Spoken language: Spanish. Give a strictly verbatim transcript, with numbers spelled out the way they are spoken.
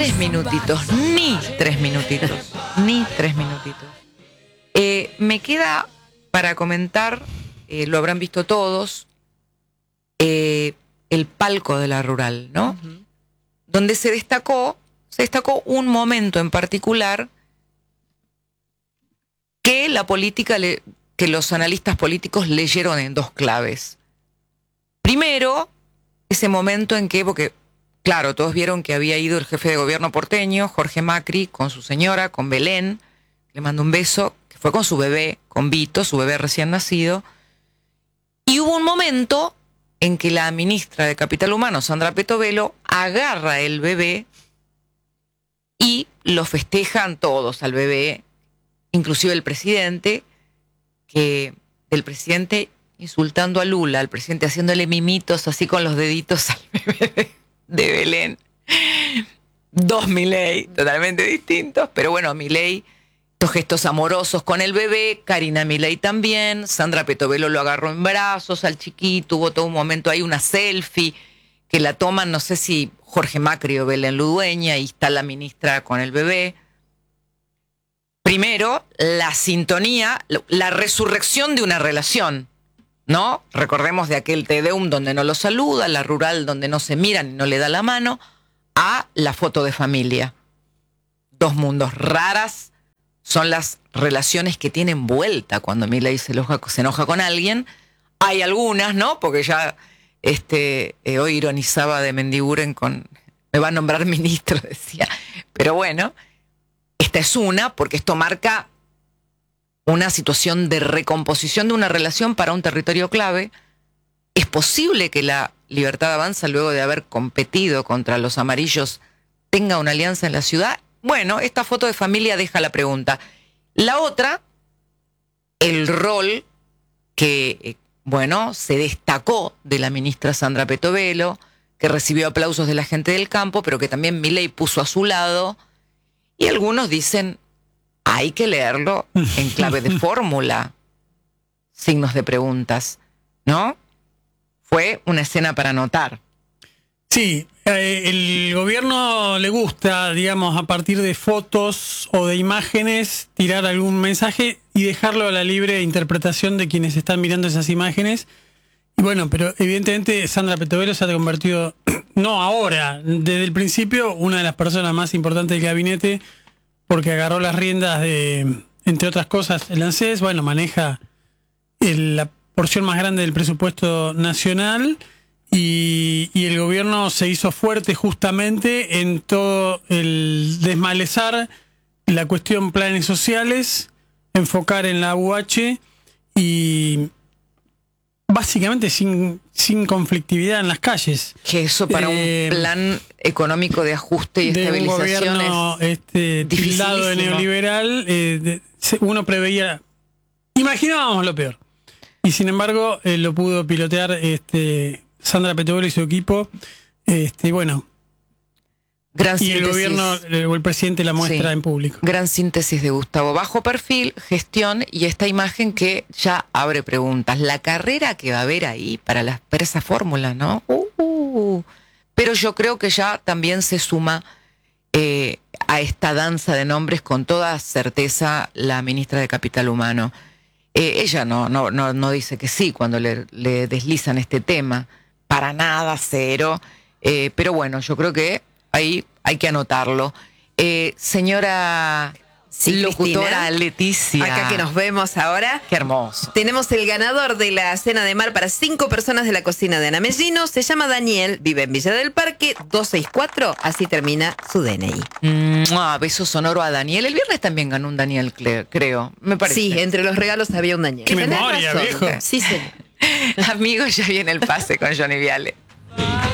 tres minutitos, ni tres minutitos, ni tres minutitos. Eh, me queda para comentar, eh, lo habrán visto todos, eh, el palco de la rural, ¿no? Uh-huh. Donde se destacó, se destacó un momento en particular que la política, le, que los analistas políticos leyeron en dos claves. Primero, ese momento en que, porque claro, todos vieron que había ido el jefe de gobierno porteño, Jorge Macri, con su señora, con Belén, le mando un beso, que fue con su bebé, con Vito, su bebé recién nacido. Y hubo un momento en que la ministra de Capital Humano, Sandra Petovelo, agarra el bebé y lo festejan todos al bebé, inclusive el presidente, que el presidente insultando a Lula, al presidente haciéndole mimitos así con los deditos al bebé de Belén. Dos Milei, totalmente distintos, pero bueno, Milei, estos gestos amorosos con el bebé, Karina Milei también, Sandra Petovelo lo agarró en brazos al chiquito, hubo todo un momento ahí, una selfie, que la toman, no sé si Jorge Macri o Belén Ludueña, y está la ministra con el bebé. Primero, la sintonía, la resurrección de una relación, ¿no? Recordemos de aquel Te Deum donde no lo saluda, la rural donde no se miran y no le da la mano, a la foto de familia. Dos mundos raras son las relaciones que tienen vuelta cuando Milei se enoja, se enoja con alguien. Hay algunas, ¿no? Porque ya este, eh, hoy ironizaba de Mendiguren con, me va a nombrar ministro, decía. Pero bueno, esta es una, porque esto marca una situación de recomposición de una relación para un territorio clave. ¿Es posible que la Libertad Avanza, luego de haber competido contra los amarillos, tenga una alianza en la ciudad? Bueno, esta foto de familia deja la pregunta. La otra, el rol que, bueno, se destacó de la ministra Sandra Petovelo, que recibió aplausos de la gente del campo, pero que también Milei puso a su lado. Y algunos dicen, hay que leerlo en clave de fórmula, signos de preguntas, ¿no? Fue una escena para anotar. Sí, eh, el gobierno le gusta, digamos, a partir de fotos o de imágenes, tirar algún mensaje y dejarlo a la libre interpretación de quienes están mirando esas imágenes. Y bueno, pero evidentemente Sandra Petovelo se ha convertido, no ahora, desde el principio, una de las personas más importantes del gabinete, porque agarró las riendas de, entre otras cosas, el ANSES, bueno, maneja el, la porción más grande del presupuesto nacional y, y el gobierno se hizo fuerte justamente en todo el desmalezar la cuestión planes sociales, enfocar en la U H y básicamente sin, sin conflictividad en las calles. Que eso para eh, un plan económico de ajuste y de estabilización un gobierno es este, tildado de neoliberal, eh, de, uno preveía, imaginábamos lo peor. Y sin embargo, eh, lo pudo pilotear este, Sandra Petovelo y su equipo. Este, bueno, gran y síntesis. el gobierno o el presidente la muestra sí, en público. Gran síntesis de Gustavo. Bajo perfil, gestión y esta imagen que ya abre preguntas. La carrera que va a haber ahí para, las, para esa fórmula, ¿no? Uh, uh. Pero yo creo que ya también se suma eh, a esta danza de nombres con toda certeza la ministra de Capital Humano. Eh, ella no, no, no, no dice que sí cuando le, le deslizan este tema. Para nada, cero. Eh, pero bueno, yo creo que ahí hay que anotarlo. Eh, señora sí, locutora Cristina, Leticia. acá que nos vemos ahora. Qué hermoso. Tenemos el ganador de la cena de mar para cinco personas de la cocina de Ana Mellino. Se llama Daniel, vive en Villa del Parque, dos seis cuatro, así termina su D N I. Mm, beso sonoro a Daniel. El viernes también ganó un Daniel, creo. Me parece. Sí, entre los regalos había un Daniel. ¡Qué memoria, viejo! Sí, señor. Amigos, ya viene el pase con Johnny Viale.